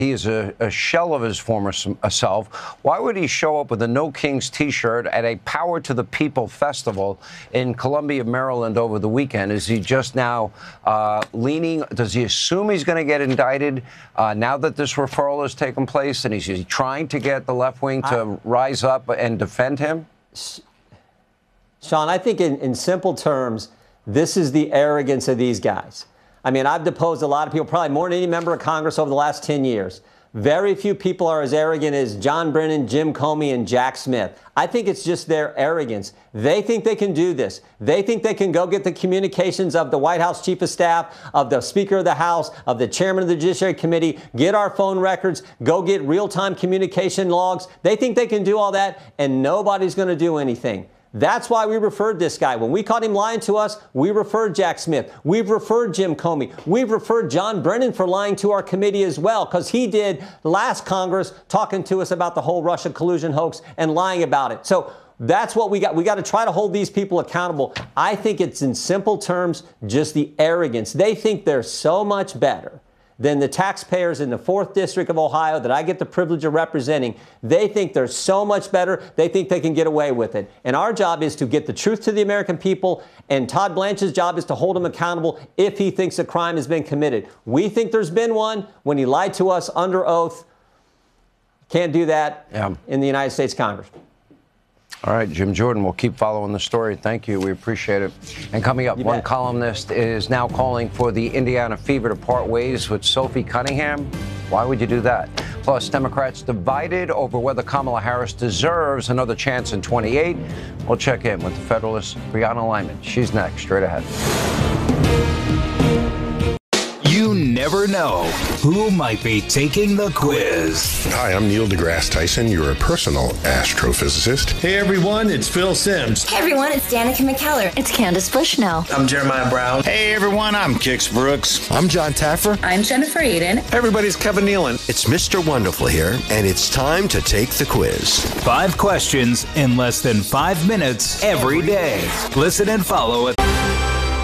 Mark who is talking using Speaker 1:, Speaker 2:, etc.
Speaker 1: He is a shell of his former self. Why would he show up with a No Kings T-shirt at a Power to the People festival in Columbia, Maryland over the weekend? Is he just now leaning? Does he assume he's going to get indicted now that this referral has taken place? And is he trying to get the left wing to rise up and defend him?
Speaker 2: Sean, I think in simple terms, this is the arrogance of these guys. I mean, I've deposed a lot of people, probably more than any member of Congress over the last 10 years. Very few people are as arrogant as John Brennan, Jim Comey, and Jack Smith. I think it's just their arrogance. They think they can do this. They think they can go get the communications of the White House Chief of Staff, of the Speaker of the House, of the Chairman of the Judiciary Committee, get our phone records, go get real-time communication logs. They think they can do all that, and nobody's going to do anything. That's why we referred this guy. When we caught him lying to us, we referred Jack Smith. We've referred Jim Comey. We've referred John Brennan for lying to our committee as well, because he did last Congress talking to us about the whole Russia collusion hoax and lying about it. So that's what we got. We got to try to hold these people accountable. I think it's in simple terms, just the arrogance. They think they're so much better than the taxpayers in the 4th District of Ohio that I get the privilege of representing. They think they're so much better, they think they can get away with it. And our job is to get the truth to the American people, and Todd Blanche's job is to hold him accountable if he thinks a crime has been committed. We think there's been one when he lied to us under oath. Can't do that in the United States Congress.
Speaker 1: All right, Jim Jordan, we'll keep following the story. Thank you. We appreciate it. And coming up, one columnist is now calling for the Indiana fever to part ways with Sophie Cunningham. Why would you do that? Plus, Democrats divided over whether Kamala Harris deserves another chance in 28. We'll check in with the Federalist Brianna Lyman. She's next, straight ahead.
Speaker 3: You never know who might be taking the quiz.
Speaker 4: Hi, I'm Neil deGrasse Tyson, your personal astrophysicist.
Speaker 5: Hey everyone, it's Phil Simms.
Speaker 6: Hey everyone, it's Danica McKellar. It's Candace Bushnell.
Speaker 7: I'm Jeremiah Brown.
Speaker 8: Hey everyone, I'm Kix Brooks.
Speaker 9: I'm John Taffer.
Speaker 10: I'm Jennifer Eden.
Speaker 11: Everybody's Kevin Nealon.
Speaker 12: It's Mr. Wonderful here, and it's time to take the quiz.
Speaker 3: 5 questions in less than 5 minutes every day. Listen and follow it.